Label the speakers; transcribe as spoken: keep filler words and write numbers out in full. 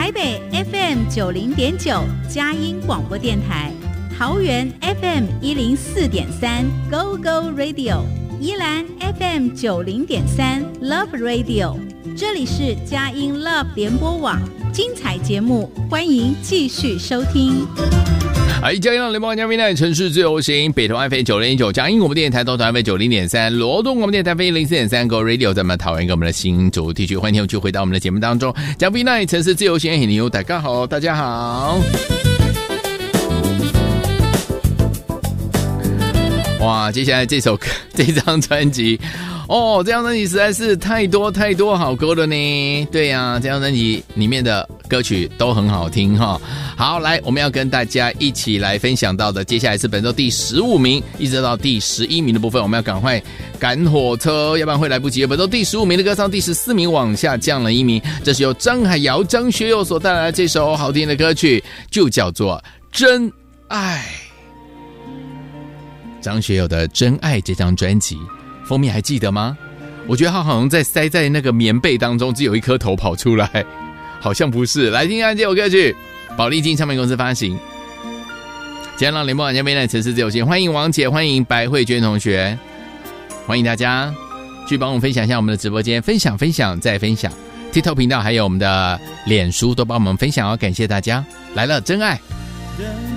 Speaker 1: 台北 F M 九零点九佳音广播电台，桃园 F M 一零四点三 Go Go Radio， 宜兰 F M 九零点三 Love Radio， 这里是佳音 Love 联播网，精彩节目欢迎继续收听。
Speaker 2: 哎，佳音联播嘉宾呢，城市自由行，北投 F M 九零点九，佳音广播电台，东投 F M 九零点三，罗东广播电台 F M 一零四点三 Go Radio， 在我们桃园跟我们的新竹地区，欢迎听众就回到我们的节目当中。嘉宾呢，城市自由行，很牛，大家好，大家好。哇，接下来这首歌，这张专辑。哦，这张专辑实在是太多太多好歌了呢。对呀、啊，这张专辑里面的歌曲都很好听哈。好，来，我们要跟大家一起来分享到的，接下来是本周第十五名，一直到第十一名的部分，我们要赶快赶火车，要不然会来不及。本周第十五名的歌上第十四名往下降了一名，这是由张海瑶、张学友所带来的这首好听的歌曲，就叫做《真爱》。张学友的《真爱》这张专辑。封面还记得吗？我觉得他好像在塞在那个棉被当中，只有一颗头跑出来，好像不是。来听看这首歌曲，宝丽金唱片公司发行。今天让联播网嘉宾的城市自由行，欢迎王姐，欢迎白慧娟同学，欢迎大家去帮我们分享一下我们的直播间，分享分享再分享。TikTok 频道还有我们的脸书都帮我们分享哦，感谢大家。来了，真爱。